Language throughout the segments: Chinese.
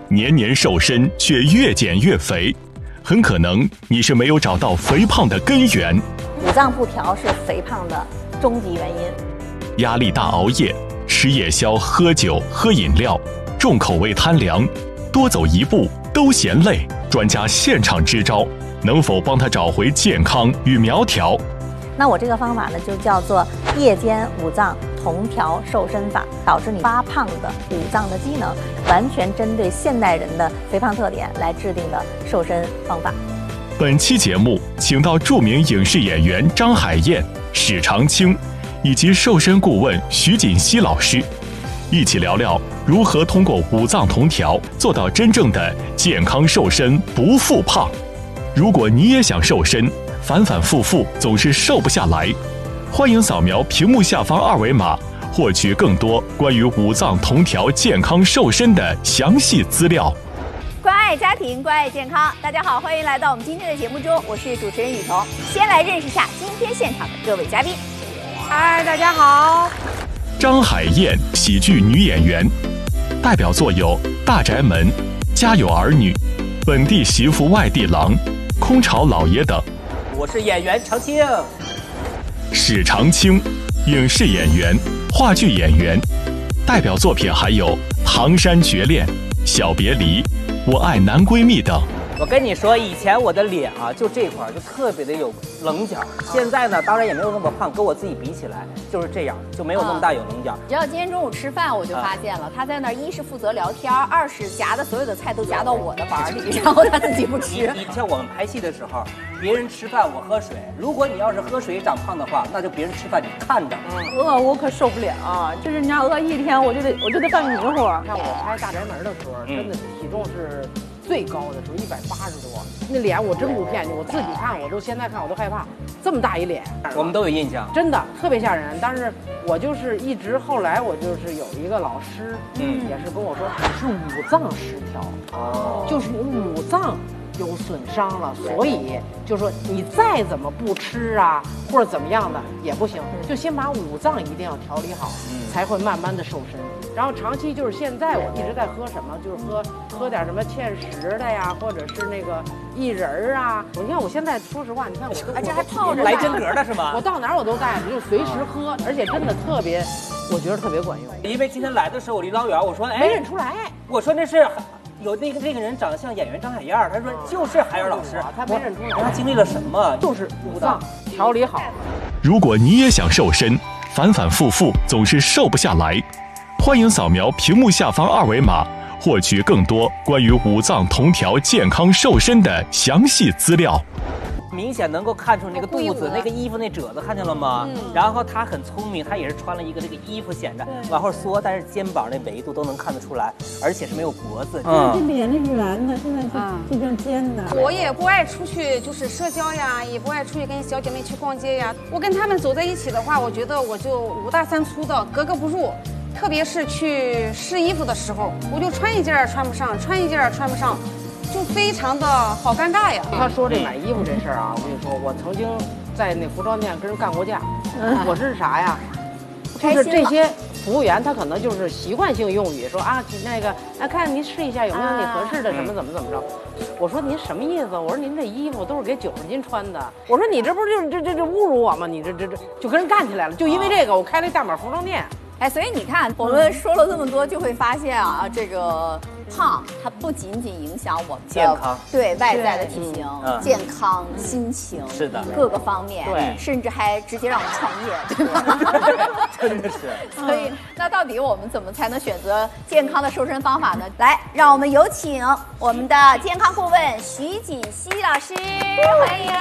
年年瘦身却越减越肥，很可能你是没有找到肥胖的根源。 五脏不调是肥胖的终极原因。 压力大、熬夜、吃夜宵、喝酒、喝饮料、重口味贪凉、多走一步都嫌累，专家现场支招，能否帮他找回健康与苗条？ 那我这个方法呢，就叫做夜间五脏同调瘦身法，导致你发胖的五脏的机能，完全针对现代人的肥胖特点来制定的瘦身方法。 本期节目请到著名影视演员张海燕、史长青以及瘦身顾问徐锦熙老师，一起聊聊如何通过五脏同调做到真正的健康瘦身不复胖。如果你也想瘦身，反反复复总是瘦不下来，欢迎扫描屏幕下方二维码，获取更多关于五脏同调健康瘦身的详细资料。 关爱家庭，关爱健康。大家好，欢迎来到我们今天的节目中，我是主持人雨桐。先来认识一下今天现场的各位嘉宾。 嗨，大家好。 张海燕，喜剧女演员，代表作有《大宅门》《家有儿女》《本地媳妇外地郎》《空巢老爷》等。 我是演员常青。 史长青，影视演员、话剧演员，代表作品还有《唐山绝恋》《小别离》《我爱男闺蜜》等。 我跟你说，以前我的脸啊，就这块就特别的有棱角，现在呢，当然也没有那么胖，跟我自己比起来就是这样，就没有那么大有棱角。 只要今天中午吃饭，我就发现了，他在那儿一是负责聊天，二是夹的所有的菜都夹到我的碗里，然后他自己不吃。 你像我们拍戏的时候，别人吃饭我喝水，如果你要是喝水长胖的话，那就别人吃饭你看着。 饿我可受不了，就是你要饿一天，我就得犯迷糊。像我拍《大宅门》的时候，真的体重是最高的时候180多，那脸我真不骗你，我自己看现在看我都害怕，这么大一脸， 我们都有印象， 真的特别吓人。但是我就是一直后来我就是有一个老师，也是跟我说是五脏失调，就是你五脏有损伤了，所以就说你再怎么不吃啊，或者怎么样的也不行，就先把五脏一定要调理好，才会慢慢的瘦身。然后长期就是现在我一直在喝什么，就是喝点什么芡实的呀，或者是那个薏仁啊。你看我现在说实话，你看我这还泡着来真格的是吗？ 我到哪儿我都带着，就随时喝，而且真的特别，我觉得特别管用。 因为今天来的时候我离老远，我说没认出来， 我说那是。有那个人长得像演员张海燕，他说就是海燕老师， 他没认出来， 他经历了什么？ 就是五脏调理好。 如果你也想瘦身，反反复复总是瘦不下来，欢迎扫描屏幕下方二维码，获取更多关于五脏同调健康瘦身的详细资料。 明显能够看出那个肚子、那个衣服那褶子，看见了吗？然后他很聪明，他也是穿了一个这个衣服显着往后缩，但是肩膀那维度都能看得出来，而且是没有脖子。 这脸是圆的，现在是这种尖的。 我也不爱出去就是社交呀，也不爱出去跟小姐妹去逛街呀。我跟他们走在一起的话，我觉得我就五大三粗的，格格不入。特别是去试衣服的时候，我就穿一件穿不上，穿一件穿不上。就非常的好尴尬呀！ 他说这买衣服这事儿啊，我跟你说，我曾经在那服装店跟人干过架。我是啥呀？就是这些服务员他可能就是习惯性用语，说啊那个看您试一下有没有你合适的什么怎么着。我说您什么意思？我说您这衣服都是给90斤穿的。我说你这不是就是这侮辱我吗？你这就跟人干起来了。就因为这个，我开了一大码服装店。 哎，所以你看，我们说了这么多，就会发现啊，这个胖它不仅仅影响我们的健康， 对外在的体型、健康、心情， 是的， 各个方面， 对， 甚至还直接让我们创业，对吧？ 真的是。 所以，那到底我们怎么才能选择健康的瘦身方法呢？来，让我们有请我们的健康顾问徐锦熙老师，欢迎。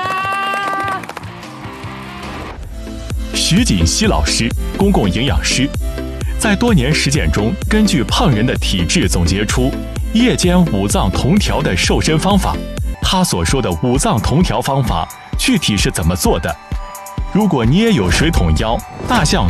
徐锦熙老师，公共营养师，在多年实践中，根据胖人的体质总结出夜间五脏同调的瘦身方法。他所说的五脏同调方法具体是怎么做的？如果你也有水桶腰、大象